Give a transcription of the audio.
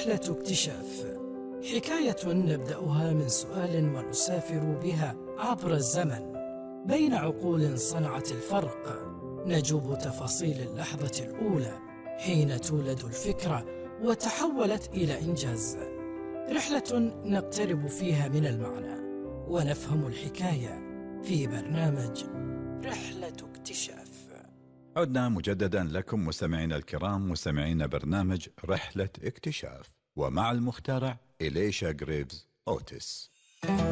رحلة اكتشاف، حكاية نبدأها من سؤال ونسافر بها عبر الزمن بين عقول صنعت الفرق، نجوب تفاصيل اللحظة الأولى حين تولد الفكرة وتحولت إلى إنجاز. رحلة نقترب فيها من المعنى ونفهم الحكاية في برنامج رحلة اكتشاف. عدنا مجددا لكم مستمعينا الكرام، مستمعين برنامج رحلة اكتشاف، ومع المخترع إليشا غريفز أوتيس.